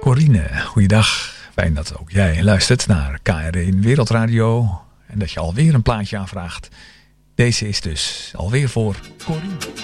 Corine, goeiedag. Fijn dat ook jij luistert naar KRN Wereldradio. En dat je alweer een plaatje aanvraagt. Deze is dus alweer voor Corine.